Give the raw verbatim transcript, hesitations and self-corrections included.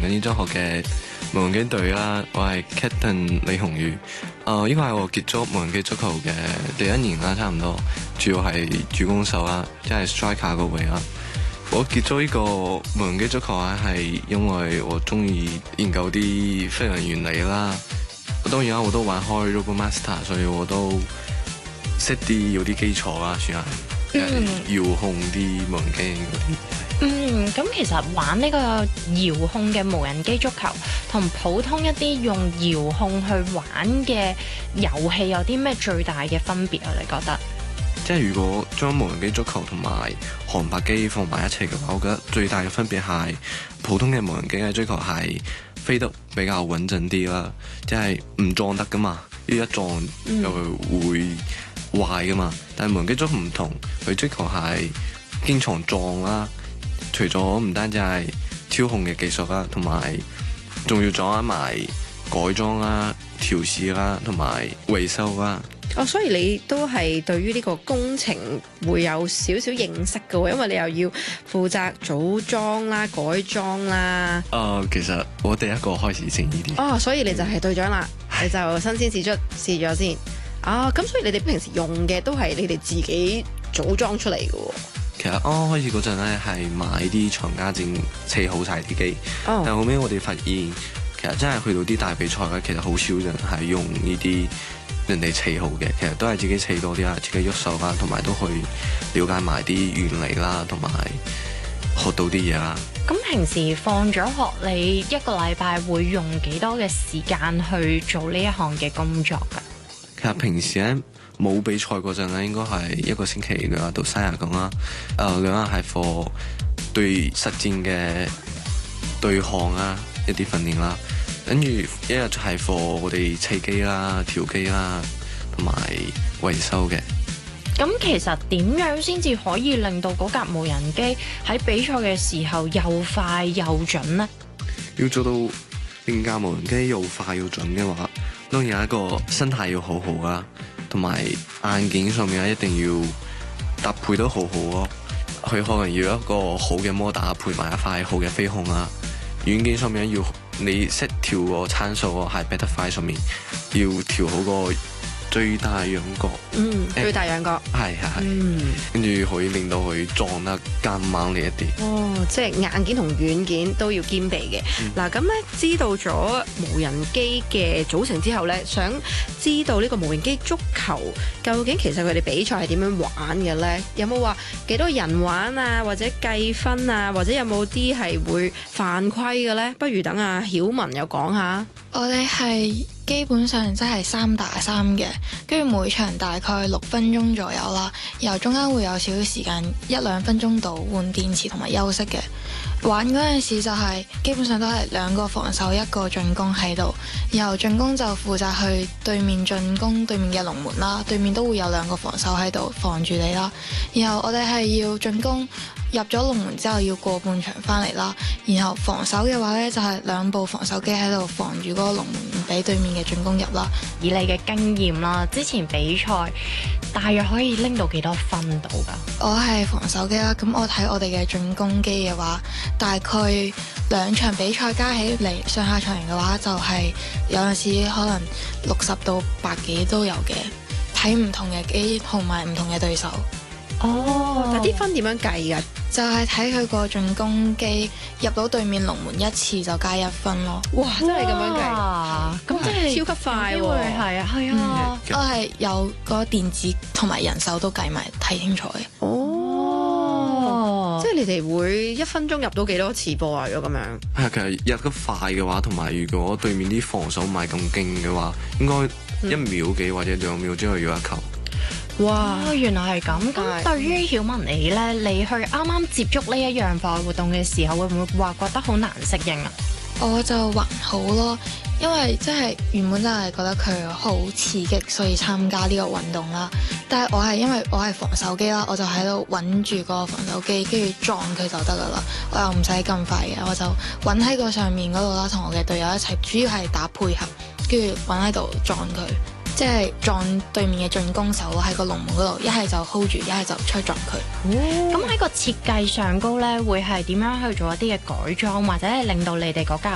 緊呢中學嘅無人機隊啦，我係 Captain 李紅宇。誒，呢個係我接觸無人機足球嘅第一年啦，差唔多。主要係主攻手啦，即係 striker 個位啦。我接觸呢個無人機足球咧，係因為我中意研究啲飛行原理啦。當然啦，我都玩開 RoboMaster，所以我都識啲有啲基礎啦，算係。嗯。遙控啲無人機嗰啲。 嗯，咁其實玩呢個遙控嘅無人機足球，同普通一啲用遙控去玩嘅遊戲有啲咩最大嘅分別啊？你覺得？ 即係如果將無人機足球同埋航拍機放埋一齊嘅話，我覺得最大嘅分別係普通嘅無人機嘅追求係飛得比較穩陣啲啦，即係唔撞得噶嘛，呢一撞就會壞噶嘛。嗯、但係無人機足球唔同，佢追求係經常撞啦。除咗唔單止係操控嘅技術啦，同埋仲要掌握埋改裝啦、調試啦，同埋維修啦。 哦，所以你都係對於呢個工程會有少少認識嘅喎，因為你又要負責組裝啦、改裝啦。 誒、呃，其實我第一個開始整呢啲。 哦，所以你就係隊長啦，你就新鮮試出試咗先。啊、哦，咁所以你哋平時用嘅都係你哋自己組裝出嚟嘅喎。 其實啱啱開始嗰陣咧，係買啲廠家整砌好晒啲機，oh. 但後尾我哋發現，其實真係去到啲大比賽咧，其實好少人係用呢啲人哋砌好嘅，其實都係自己砌多啲啦，自己喐手啦，同埋都去了解埋啲原理啦，同埋學到啲嘢啦。 咁平時放咗學，你一個禮拜會用幾多嘅時間去做呢一項嘅工作㗎？ 其實平時咧，冇比賽嗰陣咧，應該係一個星期兩日到三日咁啦。誒、呃，兩日係課對實戰嘅對抗啦，一啲訓練啦。跟住一日就係課我哋砌機啦、調機啦，同埋維修嘅。 咁其實點樣先至可以令到嗰架無人機喺比賽嘅時候又快又準呢？ 要做到令架無人機又快又準嘅話，當然有一個心態要好好啦。同埋硬件上面一定要搭配得好好咯，佢可能要一個好嘅摩打配埋一塊好嘅飛控啊。軟件上面要你識調個參數啊，喺 Betaflight 上面要調好個最大仰角， 嗯，最大仰角， 係係係，嗯，跟住可以令到佢撞得更猛烈一啲。 哦，即係硬件同軟件都要兼備嘅。嗱、嗯，咁咧知道咗無人機嘅組成之後咧，想知道呢個無人機足球究竟其實佢哋比賽係點樣玩嘅咧？有冇話幾多人玩啊？或者計分啊？或者有冇啲係會犯規嘅咧？不如等阿曉文又講下。 我哋係基本上即係三打三嘅，跟住每場大概六分鐘左右啦，然後中間會有少少時間一兩分鐘度換電池同埋休息嘅。玩嗰陣時就係、是、基本上都係兩個防守一個進攻喺度，然後進攻就負責去對面進攻對面嘅龍門啦，對面都會有兩個防守喺度防住你啦。然後我哋係要進攻入咗龍門之後要過半場翻嚟啦，然後防守嘅話呢，就係、是、兩部防守機喺度防住嗰個龍門，唔俾對面嘅進攻入啦。 以你嘅經驗啦，之前比賽大約可以拎到幾多分到㗎？ 我係防守機啦，咁我睇我哋嘅進攻機嘅話，大概兩場比賽加起嚟上下場嘅話，就係、是、有陣時可能六十到百幾都有嘅，睇唔同嘅機同埋唔同嘅對手。 哦，但啲分點樣計㗎？ 就係睇佢個進攻機入到對面龍門一次就加一分咯。 哇，真係咁樣計？咁真係超級快喎！ 係啊，係啊， 我係有個電子同埋人手都計埋睇清楚嘅。 哦，即係你哋會一分鐘入到幾多次波啊？如果咁樣？ 係，其實入得快嘅話，同埋如果對面啲防守唔係咁勁嘅話，應該一秒幾或者兩秒之後要一球。 哇！原來係咁。咁對於曉文你咧，你去啱啱接觸呢一樣課外活動嘅時候，會唔會話覺得好難適應啊？ 我就還好咯，因為即係原本真係覺得佢好刺激，所以參加呢個運動啦。但係我係因為我係防守機啦，我就喺度穩住個防守機，跟住撞佢就得噶啦。我又唔使咁快嘅，我就穩喺個上面嗰度啦，同我嘅隊友一齊，主要係打配合，跟住穩喺度撞佢。即係撞對面嘅進攻手喺個龍門嗰度，一係就 hold 住，一係就出去撞佢。 咁喺個設計上高咧，會係點樣去做一啲嘅改裝，或者係令到你哋嗰架